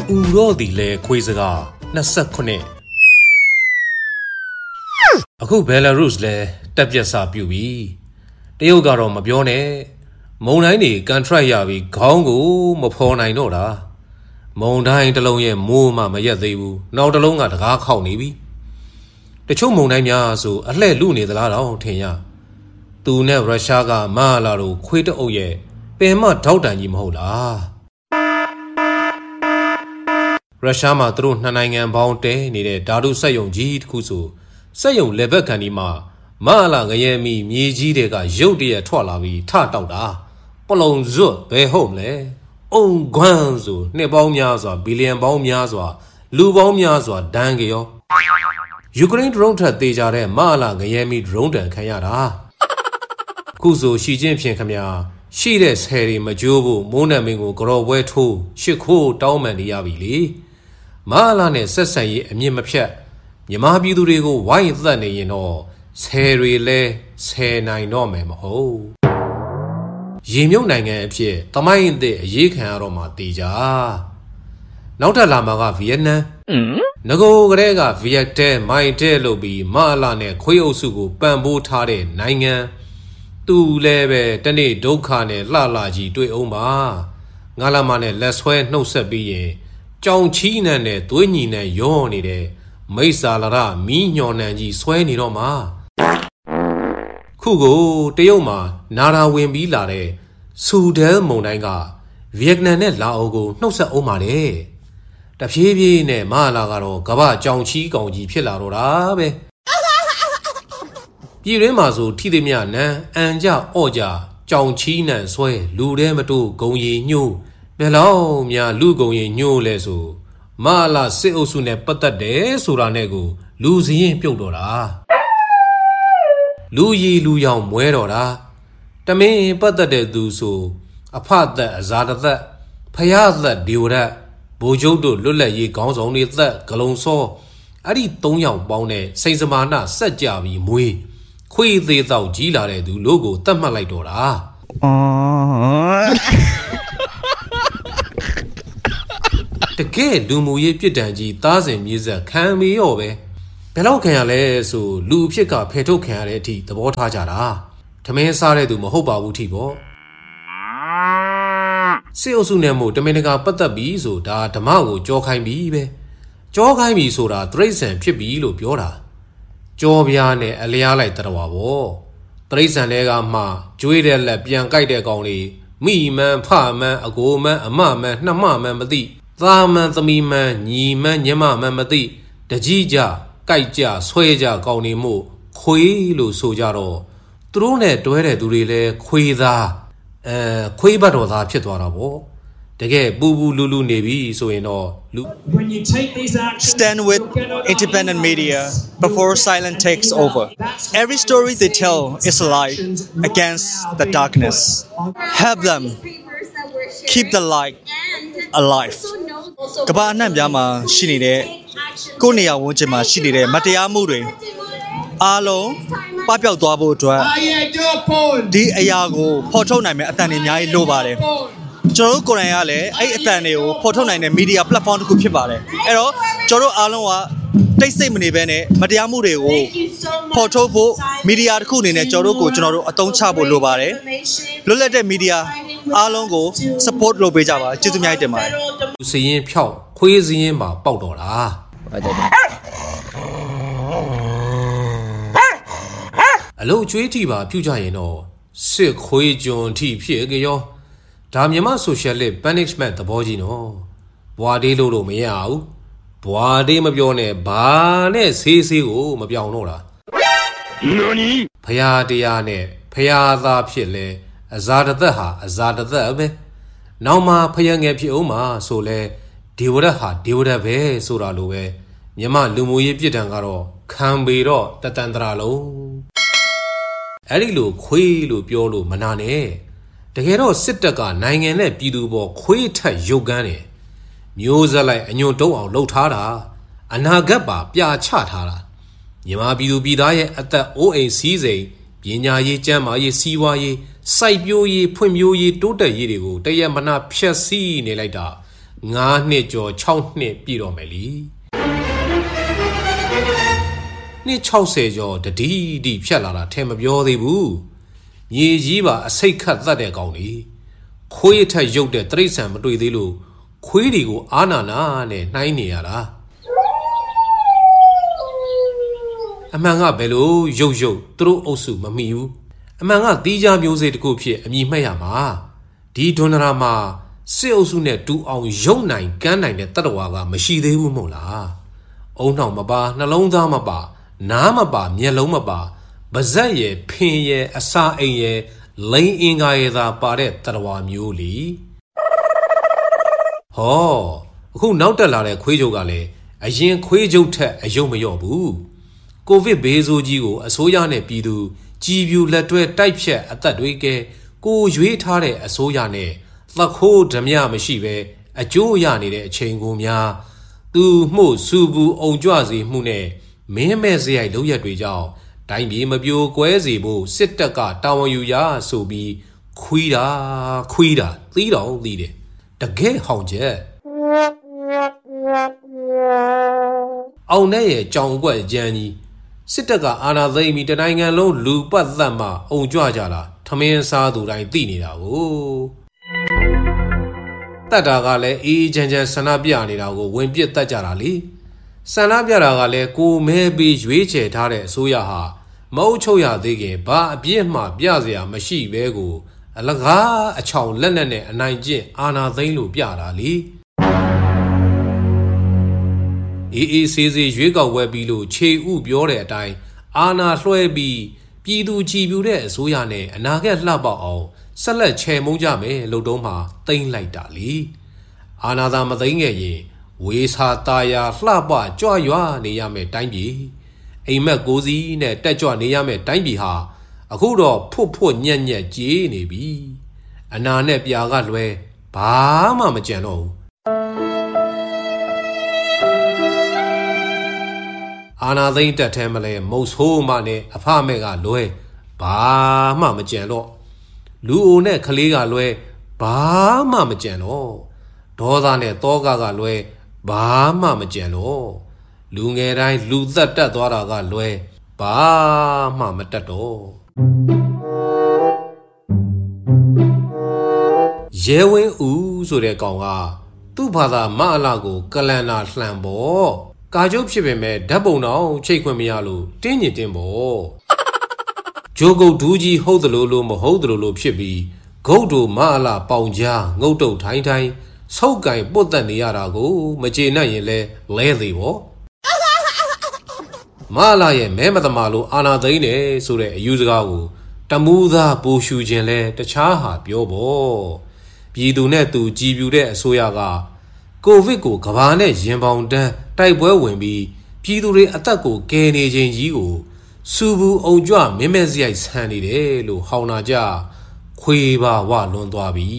Urodi le Quizaga, Nasakone. Aku Belarus le, Tapiasa Pubi. Deogaro Mabione, Monaini, Gantrayavi, Congo, Mopona Nora. Mondain Daloye, Muma Mayadevu, now the long at Rakau Navy. The Chomonania, so a le luni the Lada Tenya. Tu ne Rashaga, Malaru, quit oye, Pema Tautan Yimhola. Rashama through Nanang and Bounte needed Dadu Sayong Jeet Kusu, Sayong Lebekanima, Mala Gayemi, Mijidega, Jodia Twalavi, Tatauda, Polon Zut, Be Homele, On Guanzu, Nebomyaza, Billion Bomyaza, Lubomyaza, Dangio. Ukraine Ronta Dejare, Mala Gayemi Ronda Kayada. Kuzu, Shi Jinping Kamya, She des Harry Majubu, Monamingo, Grow Wet Ho, Shiku, Dauman Yavili. Malane Sasay, Mimapia, Yamabidugo, why than you know, Seri le, say nine no mem ho. Jimyo Nang Pie, Tamain de Yikan Roma Dija. Nauta Lamaga Vienna, Nago Grega, Viete, my telobi, Malane, Quiosugu, Bamboo Tare, Nanga, Tu leve, Tane, Dokane, Lalaji, Due Oma, Galamane, less when no sabi. Chong China ne, Twinny ne, Yoni de, Mesa Lara, Mignon and G, Swanny Roma. Kugo, Teoma, Nara Wimbi Lare, Sudel Monanga, Vietnam ne Laogo, no sa Omare. The Pibi ne, Malagaro, Gaba, Chong Chi, Gongi, Pilaro Rabe. Piremazo, Tidimia ne, Anja, Oja, Chong China, Sway, Ludematu, Gongi, New. Bello, mia lugo in new leso. Mala seosune patate, suranego, Luzi Piodora. Luyi Luyam Muerora. Tame patate do so. Apart that Azada that. Payat that Dura. Bojodo Lula ye gons only that Galonso. Adi Tongyang Bone, Saizamana, Sajavi Mui. Qui they thou Gilare do logo, Tamalaidora. The gay Dumuye Pitanji, thousand music can be over. Pello can lay so, Lupika Peto Careti, the water jara. Tame Sare do Mohoba Utibo. Seosunemo, Dominica Patabizo, da Tamago, Jokai Bibe. Jokai Bisoda, Trace and Pibilo Piora. Joviane, Aliala Trawabo. Trace and Ega Ma, Juida La Biancaide Goni. Me man, pa man, a go man, a ma man, na ma man, Madi. Zaman the me man, ye man, Yama Mamadi, the Jija, Kaija, Swaja, Goni Mo, Quilo Sojaro. Trune Dwere Durile, Quida, Quibaro Chetwarabo. The gay Boo Lulu Nevi, so in all. When you take these actions, stand with independent media before silence takes over. Every story they tell is a light against the darkness. Help them keep the light alive. Kabana Yama Shinide, Konia Wujima Shinide, Matia Muri, Alo, Papio Dwabo, Di Ayago, Portoname, Atania, Lobare. Joro Koreale, Ataneo, Portonine media platform to Kupibare. Ero, Joro Aloa, they say Munibene, Matia Muri, Portobo, Media Kunine, Joroko, General, Aton Chabo Lobare, Lulete Media, Alongo, support Lobejava, Jizumai. Seeing Pio, Quizing Ma Baldora. Hello, Juitiva, Pujaino, Sick Huijon T. Piegio. Damyama socially banishment the Bogino. Boade Lolo Meow. Boade Mabione, Bane, Sisi, Mabianora. Noni? Payadiane, Payada Pile, Azada the Abe. Now ma Payang Epioma, Sole, Divoda, Divoda Ve, Suralue, Yama Lumuye Pitangaro, Cambiro, Tatandralo. Arilu, Quilu, Piolo, Manane. The hero Sitaka, Nangane, Pidubo, Quita, Yogane. Musa like a new door, Lotara, and Nagaba, Pia Chatara. Yama Bidu Bidaye at the OACZ, Pinya ye Jama ye Siwa ye, Saibio ye, Pumio ye, Tota Yirigo, Dayamana Piasi, Nelida, 9နှစ်ကျော်6နှစ်ပြည့်တော့မယ်လीနှစ်60ကျော်တတိတိဖြတ်လာတာထဲမပြောသေးဘူးမြေကြီးပါအစိတ်ခတ်သတ်တဲ့ကောင်လေးခွေးထက်ရုပ်တဲ့တိရစ္ဆာန်မတွေ့သေးလို့ခွေးတွေကိုအာနာနာနဲ့နှိုင်းနေရတာအမှန်ကဘယ်လိုရုပ်သူတို့အုပ်စုမမီဘူးအမှန်ကတီးခြားမျိုးစေ့တစ်ခုဖြစ်အမည်မှတ်ရမှာဒီဒွန်ဒရာမှာစစ်အုပ်စုနဲ့တူအောင်ရုပ်နိုင်ကမ်းနိုင်တဲ့တတ္တဝါကမရှိသေးဘူးမဟုတ်လားအုံနှောင်မပါနှလုံးသားမပါနားမပါမျက်လုံးမပါပါဇက်ရဲ့ဖင်ရဲ့အစာအိမ်ရဲ့လိန်အင်္ဂါရဲ့သာပါတဲ့တတ္တဝါမျိုးလीဟောအခုနောက်တက်လာတဲ့ခွေးချုပ်ကလည်းအရင်ခွေးချုပ်ထက်အယုံမလျော့ဘူးကိုဗစ်ဘေးဆိုးကြီးကိုအစိုးရနဲ့ပြည်သူကြည်ပြူလက်တွဲတိုက်ဖြတ်အသက်တွေကကိုရွေးထားတဲ့အစိုးရနဲ့သခိုးဓမြမရှိပဲအကျိုးရနေတဲ့အချိန်ကိုများသူမှုစူဘူးအုံကြွစေမှုနဲ့မင်းမဲ့စရိုက်လုပ်ရက်တွေကြောင့်တိုင်းပြည်မပြိုကွဲစေဖို့စစ်တပ်ကတာဝန်ယူရဆိုပြီးခွီးတာသီးတော်သီးတယ်တကယ်ဟောင်ချက်အောင်နဲ့ရဲ့ကြောင်ကွက်ကြမ်းကြီးစစ်တပ်ကအာဏာသိမ်းပြီးတနိုင်ငံလုံးလူပတ်သက်မှအုံကြွကြတာထမင်းစားသူတိုင်းသိနေတာကိုတတ်တာကလည်းအေးချမ်းဆန္ဒပြနေတာကိုဝင်ပစ်တတ်ကြတာလေဆန္ဒပြတာကလည်းကိုမဲပြီးရွေးချယ်ထားတဲ့အစိုးရဟာမအုပ်ချုပ်ရသေးခင်ဘာအပြစ်မှပြစရာမရှိဘဲကိုအလကားအချောင်လက်နက်နဲ့အနိုင်ကျင့်အာဏာသိမ်းလို့ပြတာလေအေးဆေးရွေးကောက်ပွဲပြီးလို့ခြေဥပြောတဲ့အတိုင်းအာဏာလွှဲပြီးပြည်သူကြည်ပြူတဲ့အစိုးရနဲ့အနာဂတ်လှပအောင်ဆက်လက်ချေမှုန်းကြမယ်လို့တုံးမှာသိမ့်လိုက်တာလေအာဏာသာမသိမ့်ခဲ့ရင်ဝေစာတာယာလှပကြွရွာနေရမယ်တိုင်းပြည်အိမ်မက်ကိုစီနဲ့တက်ကြွနေရမယ်တိုင်းပြည်ဟာအခုတော့ဖွတ်ညက်ကြေးနေပြီအနာနဲ့ပြာကလွဲဘာမှမကြံတော့ဘူးအာနာသိမ့်တက်ထဲမလဲမုတ်ဆိုးမနဲ့အဖမဲ့ကလွဲဘာမှမကြံတော့လူအိုနဲ့ကလေးကလွဲဘာမှမကြံတော့ဒေါသနဲ့တောကလွဲဘာမှမကြံတော့လူငယ်တိုင်းလူသက်တက်သွားတာကလွဲဘာမှမတက်တော့ရဲဝင်းဦးဆိုတဲ့ကောင်ကသူ့ဘာသာမအလာကိုကလန်နာလှန်ပေါ့ကာကျုပ်ဖြစ်ပေမဲ့ဓာတ်ပုံတော့ချိတ်ခွင့်မရလို့တင်းညင်တင်းပေါ့ဂျိုကုတ်ဒူးကြီးဟုတ်တယ်လို့မဟုတ်တယ်လို့ဖြစ်ပြီးဂုတ်တို့မအလာပေါင်ကြားငုတ်တုတ်ထိုင်းဆုပ်ကင်ပုတ်တက်နေရတာကိုမကျေနပ်ရင်လဲသေးပေါ့မအလာရဲ့မဲမသမာလို့အာနာသိန်းတယ်ဆိုတဲ့အယူစကားကိုတမူးသားပူရှူခြင်းလဲတခြားဟာပြောပေါ့ပြည်သူနဲ့သူကြည်ပြူတဲ့အစိုးရကကိုဗစ်ကိုကဘာနဲ့ရင်ပေါင်တန်းတိုက်ပွဲဝင်ပြီးပြည်သူတွေအသက်ကိုကယ်နေခြင်းကြီးကိုစူဘူးအုံကြွမင်းမဲ့စရိုက်ဆန်နေတယ်လို့ဟောင်းနာကြခွေးပါဝလွန်သွားပြီ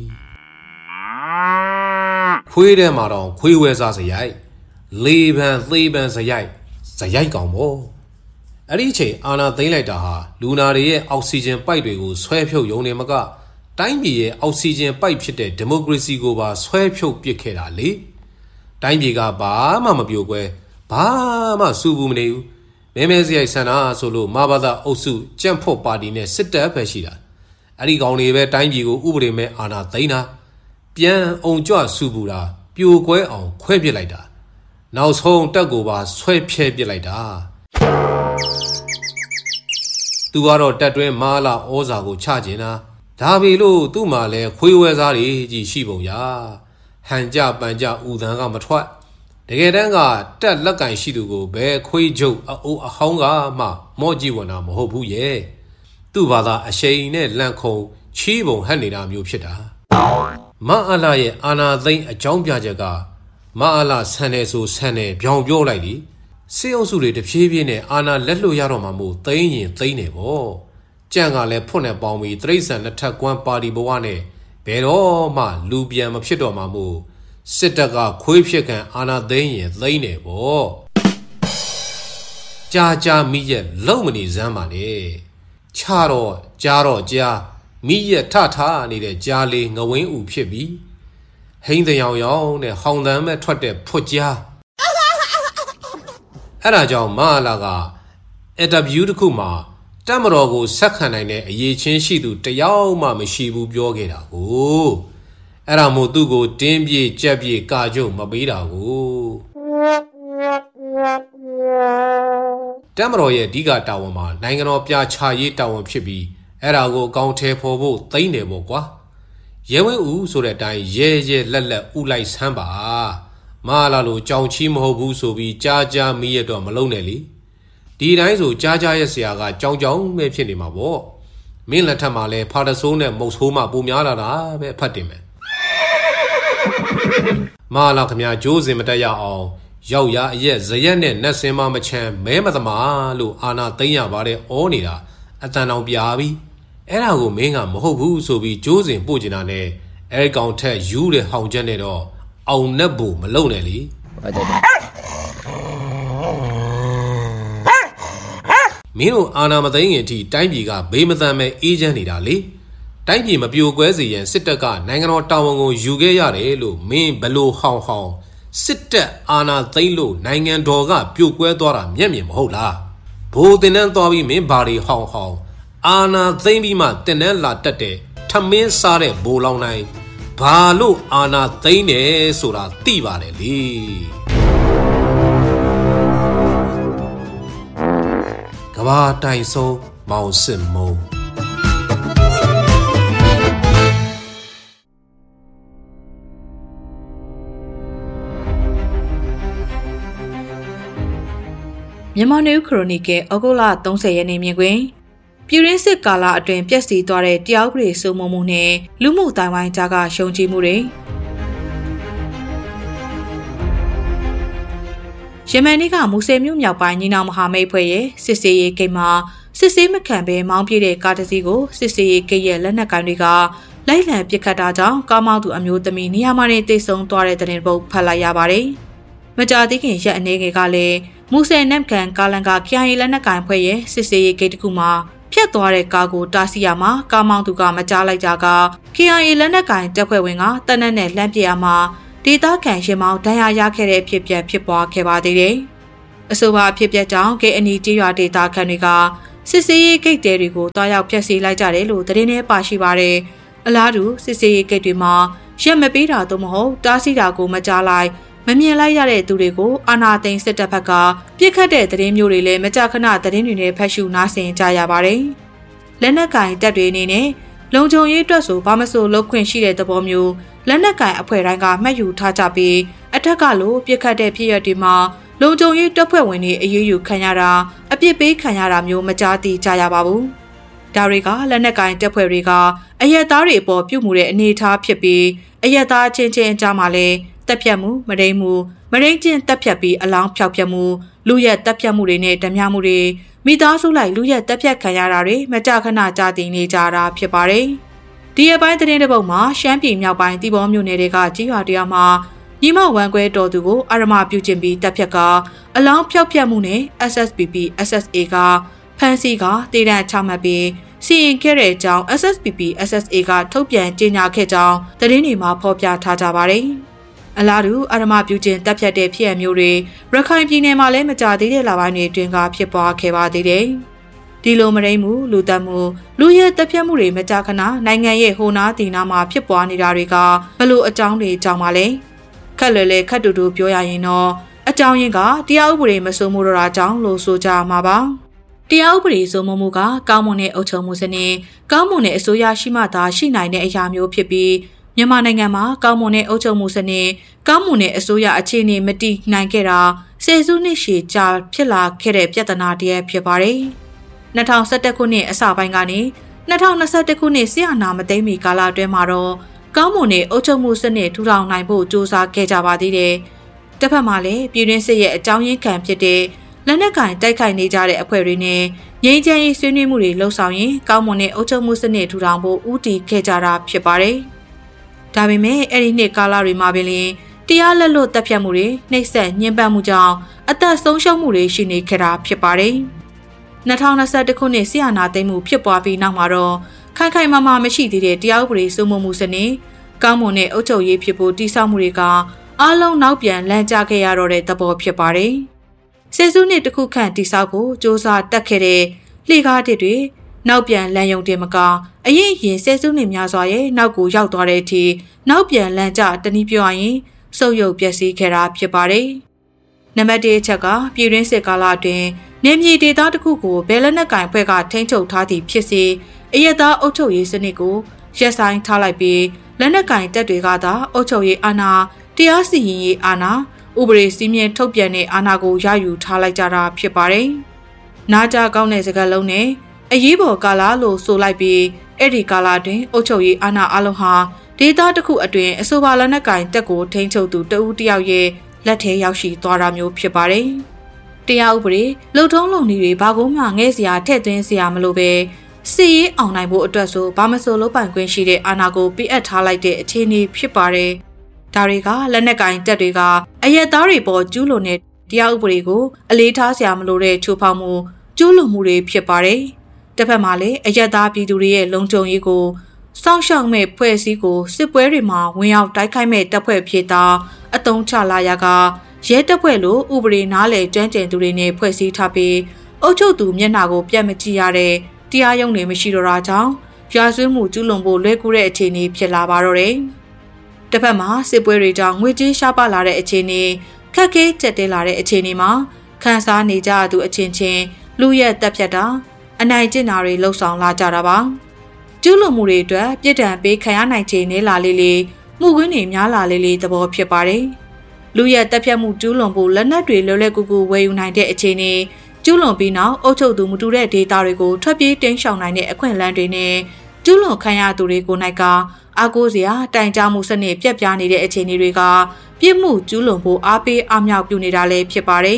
ခွေးထဲမှာတော့ခွေးဝဲစားစရိုက်လေးပန်သေးပန်စရိုက်ကောင်ပေါ့အဲ့ဒီအချိန်အာနာသိမ့်လိုက်တာဟာလူနာတွေရဲ့အောက်ဆီဂျင်ပိုက်တွေကိုဆွဲဖြုတ်ယုံနေမကတိုင်းပြည်ရဲ့အောက်ဆီဂျင်ပိုက်ဖြစ်တဲ့ဒီမိုကရေစီကိုပါဆွဲဖြုတ်ပစ်ခဲ့တာလေတိုင်းပြည်ကဘာမှမပြိုကွဲဘာမှစူဘူးမနေဘူးမဲစရိုက်ဆန္ဒဆိုလို့မဘာသာအုပ်စုကြံ့ဖို့ပါတီနဲ့စစ်တပ်ပဲရှိတာအဲ့ဒီကောင်တွေပဲတိုင်းပြည်ကိုဥပဒေမဲ့အာဏာသိမ်းတာပြန်အုံကြွစူဘူးတာပြိုကွဲအောင်ခွဲပစ်လိုက်တာနောက်ဆုံးတက်ကိုပါဆွဲဖြဲပစ်လိုက်တာသူကတော့တက်တွင်းမာလာဩဇာကိုချကျင်တာဒါပေလို့သူ့မှာလဲခွေးဝဲစားတွေကြီးရှိပုံရဟန်ကြပန်ကြဥသံကမထွက်တကယ်တမ်းကတက်လက်ကင်ရှိသူကိုဘယ်ခွေးချုပ်အိုးအဟောင်းကမှမော့ကြည့်ဝင်တာမဟုတ်ဘူးရဲ့သူ့ဘာသာအရှိန်နဲ့လန့်ခုံချီးပုံဟတ်နေတာမျိုးဖြစ်တာမအလာရဲ့အာနာသိမ့်အကြောင်းပြချက်ကမအလာဆန်တယ်ဆိုဆန်တယ်ပြောင်ပြောလိုက်လေစေအုပ်စုတွေတဖြည်းဖြည်းနဲ့အာနာလက်လွတ်ရတော့မှမို့သိမ့်ရင်သိမ့်နေပေါ့ကြံ့ကလည်းဖွတ်နဲ့ပေါင်းပြီးတရိษံနှစ်ထပ်ကွမ်းပါတီဘဝနဲ့ဘယ်တော့မှလူပြန်မဖြစ်တော့မှမို့စစ်တပ်ကခွေးဖြစ်ခံအာနာသိမ့်ရင်သိမ့်နေပေါ့ကြာမိရဲ့လုံမနေစမ်းပါလေချတော့ကြားမိရဲ့ထထနေတဲ့ကြားလေးငဝင်းဥဖြစ်ပြီးဟိန်းတဲ့ရောင်နဲ့ဟောင်တန်းမဲ့ထွက်တဲ့ဖွတ်ကြားအဲ့ဒါကြောင့်မဟာလာကအင်တာဗျူးတစ်ခုမှာတက်မတော်ကိုဆက်ခံနိုင်တဲ့အရေးချင်းရှိသူတယောက်မှမရှိဘူးပြောခဲ့တာကိုအဲ့ဒါမို့သူ့ကိုတင်းပြေကြက်ပြေကာကြုံမပေးတာကိုတက်မတော်ရဲ့အဓိကတာဝန်မှာနိုင်ငံတော်ပြချရေးတာဝန်ဖြစ်ပြီးအဲ့ဒါကိုအကောင့်ထဲဖော်ဖို့သိမ့်တယ်ပေါ့ကွာရဲဝင်းဦးဆိုတဲ့အတိုင်းရဲလက်ဥလိုက်ဆန်းပါမဟာလာလို့ကြောင်ချီမဟုတ်ဘူးဆိုပြီးကြားမီးရတော့မလုံးနဲ့လေဒီတိုင်းဆိုကြားရဲ့ဆရာကကြောင်ပဲဖြစ်နေမှာပေါ့မင်းလက်ထက်မှာလဲဖာတဆိုးနဲ့မုတ်ဆိုးမှပုံများလာတာပဲအဖတ်တင်မယ်မဟာလာခမညာဂျိုးစင်မတက်ရအောင်ရောက်ရအရက်ဇရက်နဲ့နတ်စင်မမချမ်းမဲမသမားလို့အာနာသိမ့်ရပါတယ်ဩနေတာအတန်တောင်ပြာပြီးအဲ့ဒါကိုမင်းကမဟုတ်ဘူးဆိုပြီးဂျိုးစင်ပို့ကျင်တာနဲ့အဲ့ကောင်ထက်ယူတဲ့ဟောင်ချက်နဲ့တော့အောင်နဲ့ဘူမလုံနဲ့လေမင်းတို့အာနာမသိငင်အထိတိုင်းပြည်ကဘေးမသန်မဲ့အေးချမ်းနေတာလေတိုင်းပြည်မပြိုကွဲစေရန်စစ်တပ်ကနိုင်ငံတော်တာဝန်ကိုယူခဲ့ရတယ်လို့မင်းဘလို့ဟောင်စစ်တပ်အာနာသိမ့်လို့နိုင်ငံတော်ကပြိုကွဲသွားတာမျက်မြင်မဟုတ်လားဘိုးတင်တန်းသွားပြီးမင်းဘာတွေဟောင်အာနာသိမ့်ပြီးမှတင်တန်းလာတက်တဲ့ထမင်းစားတဲ့ဘိုးလောင်နိုင်ဘာလို့အာနာသိမ့်တယ်ဆိုတာသိပါတယ်လေကဘာတိုင်ဆုံးမောင်စစ်မုံမြန်မာနယူးခရိုနီကယ်ဩဂုတ်လ30ရက်နေ့မြင်ကွင်းပြည်ရင်းစစ်ကာလအတွင်းပျက်စီးသွားတဲ့တရားဥပဒေစိုးမိုးမှုနဲ့လူမှုတိုင်ဝိုင်းကြားကရှုံချမှုတွေယမန်နေ့ကမူဆယ်မြို့မြောက်ပိုင်းညီနောင်မဟာမိတ်ဖွဲ့ရဲ့စစ်စေးရေးဂိတ်မှာစစ်ဆေးမခံဘဲမောင်းပြေးတဲ့ကားတစ်စီးကိုစစ်စေးရေးဂိတ်ရဲ့လက်နက်ကိုင်တွေကလိုက်လံပစ်ခတ်တာကြောင့်ကားမောင်းသူအမျိုးသမီးနေရာမှာနေတိတ်ဆုံးသွားတဲ့တဲ့တင်ပုတ်ဖတ်လိုက်ရပါတယ်။မကြာသေးခင်ရက်အနေငယ်ကလည်းမူဆယ်နမ်ကန်ကာလန်ကခရိုင်လက်နက်ကိုင်ဖွဲ့ရဲ့စစ်စေးရေးဂိတ်တစ်ခုမှာဖြတ်သွားတဲ့ကားကိုတားဆီးရမှာကားမောင်းသူကမကြားလိုက်ကြက KIA လက်နက်ကိုင်တပ်ဖွဲ့ဝင်ကတနက်နဲ့လှမ်းပစ်ရမှာဒေသခံရှင်မောင်ဒဏ်ရာရခဲ့တဲ့ဖြစ်ပျက်ဖြစ်ပွားခဲ့ပါသေးတယ်။အဆိုပါဖြစ်ပျက်ကြောင့်KNIကျေးရွာဒေသခံတွေကစစ်စေးရေးဂိတ်တွေကိုတွားရောက်ဖျက်ဆီးလိုက်ကြတယ်လို့သတင်းထဲပါရှိပါတယ်။အလားတူစစ်စေးရေးဂိတ်တွေမှာရက်မပေးတာသို့မဟုတ်တားဆီးတာကိုမကြားလိုက်မမြင်လိုက်ရတဲ့သူတွေကိုအာဏာသိမ်းစစ်တပ်ဘက်ကပြစ်ခတ်တဲ့သတင်းမျိုးတွေလည်းမကြာခဏသတင်းတွေနဲ့ဖတ်ရှုနားဆင်ကြရပါတယ်။လက်နက်ကင်တပ်တွေအနေနဲ့လုံခြုံရေးအတွက်ဆိုဘာမဆိုလုပ်ခွင့်ရှိတဲ့သဘောမျိုးလက်နက်ကင်အဖွဲ့တိုင်းကမှတ်ယူထားကြပြီးအထက်ကလိုပြစ်ခတ်တဲ့ဖြစ်ရပ်တွေမှာလုံခြုံရေးတပ်ဖွဲ့ဝင်တွေအရေးယူခံရတာအပြစ်ပေးခံရတာမျိုးမကြားသိကြရပါဘူး။ဒါတွေကလက်နက်ကင်တပ်ဖွဲ့တွေကအရက်သားတွေအပေါ်ပြုမှုတဲ့အနေအထားဖြစ်ပြီးအရက်သားချင်းချင်းအကြားမှာလည်းတပ်ဖြတ်မှုမရိန်ချင်းတပ်ဖြတ်ပြီးအလောင်းဖျောက်ဖျက်မှုလူရက်တပ်ဖြတ်မှုတွေနဲ့ဓမြမှုတွေမိသားစုလိုက်လူရက်တပ်ဖြတ်ခံရတာတွေမကြာခဏကြားသိနေကြတာဖြစ်ပါတယ်။ဒီအပိုင်းသတင်းတစ်ပုဒ်မှာရှမ်းပြည်မြောက်ပိုင်းတီဘောမြို့နယ်တွေကကြီးရွာတရားမှာညီမဝမ်ကွဲတော်သူကိုအာရမပြုကျင့်ပြီးတပ်ဖြတ်ကအလောင်းဖျောက်ဖျက်မှုနဲ့ SSPP SSA ကဖမ်းဆီးကတေတံချမှတ်ပြီးစီရင်ခဲ့တဲ့အကြောင်း SSPP SSA ကထုတ်ပြန်ကြေညာခဲ့ကြောင်းသတင်းတွေမှာဖော်ပြထားကြပါတယ်။အလားတူအာရမပြုကျင့်တပ်ဖြတ်တဲ့ဖြစ်အမျိုးတွေရခိုင်ပြည်နယ်မှာလည်းမကြသေးတဲ့လပိုင်းတွေအတွင်းကဖြစ်ပွားခဲ့ပါသေးတယ်။ဒီလိုမရိမှုလူတပ်မှုလူရဲတပ်ဖြတ်မှုတွေမကြာခဏနိုင်ငံရဲ့ဟိုနားတီနာမှာဖြစ်ပွားနေတာတွေကဘလို့အကြောင်းတွေကြောင့်ပါလဲ။ခက်လွယ်လေခက်တူတူပြောရရင်တော့အကြောင်းရင်းကတရားဥပဒေမစိုးမိုးတော့တာကြောင့်လို့ဆိုကြမှာပါ။တရားဥပဒေစိုးမိုးမှုကကောင်းမွန်တဲ့အုပ်ချုပ်မှုစနစ်ကောင်းမွန်တဲ့အစိုးရရှိမှသာရှိနိုင်တဲ့အရာမျိုးဖြစ်ပြီးမြန်မာနိုင်ငံမှာကောင်းမွန်တဲ့အုပ်ချုပ်မှုစနစ်ကောင်းမွန်တဲ့အစိုးရအခြေအနေမတည်နိုင်ခဲ့တာဆယ်စုနှစ်ရှည်ကြာဖြစ်လာခဲ့တဲ့ပြဿနာတည်းဖြစ်ပါတယ်။2011ခုနှစ်အစပိုင်းကနေ2021ခုနှစ်စစ်အာဏာမသိမ်းမီကာလအတွင်းမှာတော့ကောင်းမွန်တဲ့အုပ်ချုပ်မှုစနစ်ထူထောင်နိုင်ဖို့ကြိုးစားခဲ့ကြပါသေးတယ်။တစ်ဖက်မှာလည်းပြည်တွင်းစစ်ရဲ့အကြောင်းရင်းခံဖြစ်တဲ့လက်နက်ကင်တိုက်ခိုက်နေကြတဲ့အဖွဲ့တွေနဲ့ငြိမ်းချမ်းရေးဆွေးနွေးမှုတွေလှုပ်ဆောင်ရင်ကောင်းမွန်တဲ့အုပ်ချုပ်မှုစနစ်ထူထောင်ဖို့ဦးတည်ခဲ့ကြတာဖြစ်ပါတယ်။ဒါပေမဲ့အဲ့ဒီနှစ်ကာလတွေမှာပင်တရားလက်လွတ်တပ်ဖြတ်မှုတွေနှိပ်စက်ညှဉ်းပန်းမှုကြောင့်အသက်ဆုံးရှုံးမှုတွေရှိနေခဲ့တာဖြစ်ပါတယ်။2021ခုနှစ်ဆီယနာသိမ်းမှုဖြစ်ပွားပြီးနောက်မှာတော့ခိုင်ခိုင်မာမာမရှိသေးတဲ့တရားဥပဒေစိုးမိုးမှုစနစ်ကောင်းမွန်တဲ့အုပ်ချုပ်ရေးဖြစ်ဖို့တိဆောက်မှုတွေကအားလုံးနောက်ပြန်လမ်းကျခဲ့ရတော့တဲ့သဘောဖြစ်ပါတယ်။ဆယ်စုနှစ်တစ်ခုခန့်တိဆောက်ဖို့စ조사တက်ခဲ့တဲ့လှေကားတစ်တွေနောက်ပြန်လမ်းယုံတင်မကအရင်ဆယ်စုနှစ်များစွာရဲ့နောက်ကိုရောက်သွားတဲ့အထိနောက်ပြန်လမ်းကျတနည်းပြောရရင်စုပ်ယုပ်ပျက်စီးခဲ့တာဖြစ်ပါတယ်။နံပါတ်1အချက်ကပြည်တွင်းစစ်ကာလအတွင်းနေမြေဒေသတစ်ခုကိုဘယ်လက်နက်ကင်ဖွဲ့ကထိန်းချုပ်ထားသည့်ဖြစ်စေအရက်သားအုပ်ချုပ်ရေးစနစ်ကိုရက်ဆိုင်ထားလိုက်ပြီးလက်နက်ကင်တပ်တွေကသာအုပ်ချုပ်ရေးအာဏာတရားစီရင်ရေးအာဏာဥပဒေစည်းမျဉ်းထုတ်ပြန်တဲ့အာဏာကိုရယူထားလိုက်ကြတာဖြစ်ပါတယ်။နားကြကောင်းတဲ့စကားလုံးနဲ့အရေးပေါ်ကာလလို့ဆိုလိုက်ပြီးအဲ့ဒီကာလတွင်အုပ်ချုပ်ရေးအာဏာအလုံးဟာဒေသတစ်ခုအတွင်းအဆိုပါလက်နက်ကင်တပ်ကိုထိန်းချုပ်သူတဦးတစ်ယောက်ရဲ့လက်ထဲရောက်ရှိသွားတာမျိုးဖြစ်ပါတယ်။တရားဥပဒေလုံထုံးလုံနည်းတွေဘာကိုမှငဲ့စရာထည့်သွင်းစရာမလိုပဲစစ်ရေးအောင်နိုင်ဖို့အတွက်ဆိုဘာမဆိုလုပ်ပိုင်ခွင့်ရှိတဲ့အာဏာကိုပြအပ်ထားလိုက်တဲ့အခြေအနေဖြစ်ပါတယ်။ဒါတွေကလက်နက်ကင်တပ်တွေကအရက်သားတွေပေါ်ကျူးလွန်တဲ့တရားဥပဒေကိုအလေးထားစရာမလိုတဲ့ချိုးဖောက်မှုကျူးလွန်မှုတွေဖြစ်ပါတယ်။တစ်ဖက်မှာလည်းအရက်သားပြည်သူတွေရဲ့လုံခြုံရေးကိုစောင့်ရှောက်မဲ့ဖွဲ့စည်းကိုစစ်ပွဲတွေမှာဝင်ရောက်တိုက်ခိုက်မဲ့တပ်ဖွဲ့ဖြစ်တာအတုံးချလာရကရဲတပ်ဖွဲ့လိုဥပဒေနားလည်ကျွမ်းကျင်သူတွေနဲ့ဖွဲ့စည်းထားပြီးအုပ်ချုပ်သူမျက်နှာကိုပြတ်မကြည့်ရတဲ့တရားရုံးတွေမရှိတော့တာကြောင့်ရာဇဝတ်မှုကျူးလွန်ဖို့လွယ်ကူတဲ့အခြေအနေဖြစ်လာပါတော့တယ်။တစ်ဖက်မှာစစ်ပွဲတွေကြောင့်ငွေကြေးရှားပါလာတဲ့အခြေအနေခက်ခဲကြက်တဲလာတဲ့အခြေအနေမှာခန်းစားနေကြသူအချင်းချင်းလူရက်တက်ဖြတ်တာအနိုင်ကျင့်တာတွေလှုပ်ဆောင်လာကြတာပါကျူးလွန်မှုတွေအတွက်ပြစ်ဒဏ်ပေးခံရနိုင်ခြေနည်းလာလေလေမှုကွင်းတွေများလာလေလေသဘောဖြစ်ပါတယ်လူရက်တက်ဖြတ်မှုကျူးလွန်ဖို့လက်နက်တွေလွယ်လွယ်ကူကူဝယ်ယူနိုင်တဲ့အခြေအနေကျူးလွန်ပြီးနောက်အုပ်ချုပ်သူမတူတဲ့ဒေတာတွေကိုထွက်ပြေးတင်းရှောင်နိုင်တဲ့အခွင့်အလမ်းတွေနဲ့ကျူးလွန်ခံရသူတွေကိုနိုင်ကအားကိုးစရာတိုင်ကြားမှုစနစ်ပြက်ပြားနေတဲ့အခြေအနေတွေကပြစ်မှုကျူးလွန်ဖို့အားပေးအားမြောက်ပြုနေတာလည်းဖြစ်ပါတယ်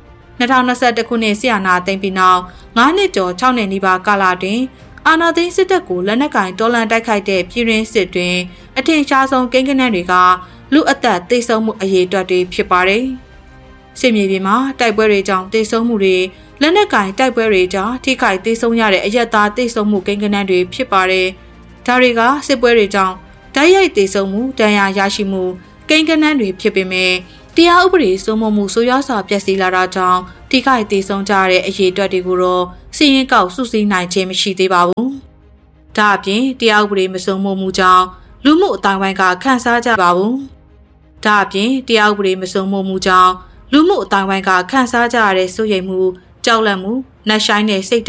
2021ခုနှစ်ဆီယနာသိမ်းပြီးနောက်9နှစ်ကျော်6နှစ်နီးပါးကာလတွင်အာဏာသိမ်းစစ်တပ်ကိုလက်နက်ကင်တော်လှန်တိုက်ခိုက်တဲ့ပြည်တွင်းစစ်တွင်အထင်ရှားဆုံးကိန်းဂဏန်းတွေကလူအသက်သေဆုံးမှုအရေးအတွက်တွေဖြစ်ပါတယ်။စစ်မြေပြင်မှာတိုက်ပွဲတွေကြောင့်သေဆုံးမှုတွေလက်နက်ကင်တိုက်ပွဲတွေကြောင့်ထိခိုက်သေဆုံးရတဲ့အရက်သားသေဆုံးမှုကိန်းဂဏန်းတွေဖြစ်ပါတယ်။ဒါတွေကစစ်ပွဲတွေကြောင့်တိုက်ရိုက်သေဆုံးမှုဒဏ်ရာရရှိမှုကိန်းဂဏန်းတွေဖြစ်ပေမဲ့တရားဥပဒေစိုးမိုးမှုဆိုးရွားစွာပျက်စီးလာတာကြောင့်ထိခိုက်သေဆုံးကြတဲ့အရေးအတွက်တွေကိုတော့စီရင်ကောက်စုစည်းနိုင်ခြင်းမရှိသေးပါဘူး။ဒါအပြင်တရားဥပဒေမစိုးမိုးမှုကြောင့်လူမှုအတိုင်းဝိုင်းကခန့်စားကြပါဘူး။ဒါအပြင်တရားဥပဒေမစိုးမိုးမှုကြောင့်လူမှုအတိုင်းဝိုင်းကခန့်စားကြရတဲ့စိုးရိမ်မှုကြောက်လန့်မှုနှက်ဆိုင်တဲ့စိတ်